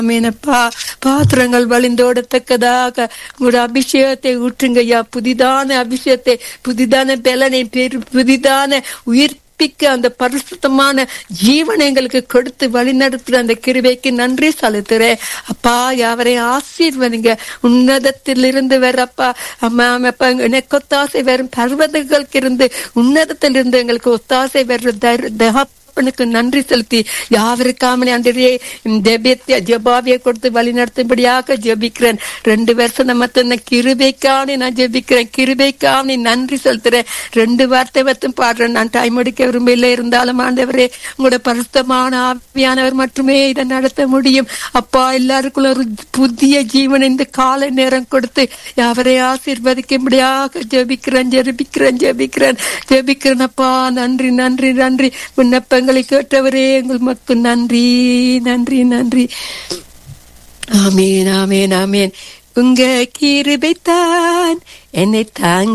ஆமேனப்பா. பாத்திரங்கள் வழிந்தோடத்தக்கதாக உங்களோட அபிஷேகத்தை ஊற்றுங்கய்யா. புதிதான அபிஷேகத்தை, புதிதான பலனை, புதிதான உயிர் அந்த பரிசுத்தமான ஜீவனை எங்களுக்கு கொடுத்து வழி நடத்துற அந்த கிருபைக்கு நன்றி செலுத்துறேன் அப்பா. யாவரையும் ஆசீர்வதிங்க. உன்னதத்திலிருந்து வரப்பா அம்மா அப்பா எனக்கு ஒத்தாசை வரும் பர்வதங்களுக்கு இருந்து உன்னதத்திலிருந்து எங்களுக்கு ஒத்தாசை வர்ற நன்றி செலுத்தி யாவருக்காமலே அந்த ஜபாவியை கொடுத்து வழி நடத்தும்படியாக ஜெபிக்கிறேன். 2 வருஷம் நம்ம கிருபைக்கான நான் ஜெபிக்கிறேன். கிருபைக்கான நன்றி செலுத்துறேன். 2 வார்த்தை வத்தும் பாடுறேன். நான் டைம் எடுக்க விரும்பல இருந்தாலும் ஆண்டவரே உங்களோட பரிசுத்தமான ஆவியானவர் மட்டுமே இதை நடத்த முடியும் அப்பா. எல்லாருக்குள்ள ஒரு புதிய ஜீவன் இந்த கால நேரம் கொடுத்து யாவரை ஆசீர்வதிக்கும்படியாக ஜெபிக்கிறேன் ஜெபிக்கிறேன் ஜெபிக்கிறேன் ஜெபிக்கிறேன் அப்பா. நன்றி நன்றி நன்றி. விண்ணப்பங்களை கேட்டவரே எங்கள் மக்கள் நன்றி நன்றி நன்றி. ஆமேன் ஆமேன் ஆமேன். உங்க கிருபைத்தான் என்னை தாங்க